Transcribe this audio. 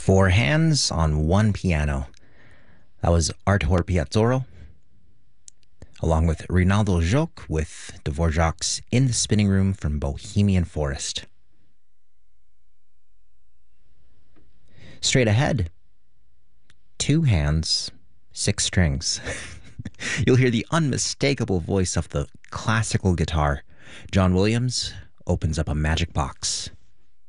Four hands on one piano. That was Artur Piazzolo, along with Rinaldo Joc with Dvorak's In the Spinning Room from Bohemian Forest. Straight ahead, two hands, six strings. You'll hear the unmistakable voice of the classical guitar. John Williams opens up a magic box.